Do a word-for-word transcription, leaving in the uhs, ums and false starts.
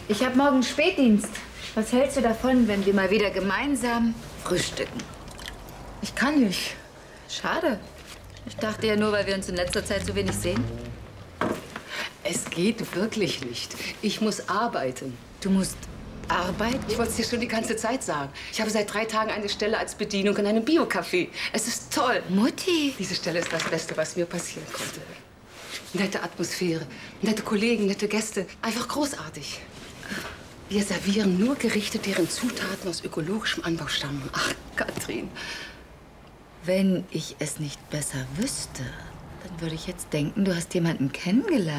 Ich habe morgen Spätdienst. Was hältst du davon, wenn wir mal wieder gemeinsam frühstücken? Ich kann nicht. Schade. Ich dachte ja nur, weil wir uns in letzter Zeit so wenig sehen. Es geht wirklich nicht. Ich muss arbeiten. Du musst arbeiten? Ich wollte es dir schon die ganze Zeit sagen. Ich habe seit drei Tagen eine Stelle als Bedienung in einem Bio-Café. Es ist toll. Mutti! Diese Stelle ist das Beste, was mir passieren konnte. Nette Atmosphäre, nette Kollegen, nette Gäste. Einfach großartig. Wir servieren nur Gerichte, deren Zutaten aus ökologischem Anbau stammen. Ach, Katrin. Wenn ich es nicht besser wüsste, dann würde ich jetzt denken, du hast jemanden kennengelernt.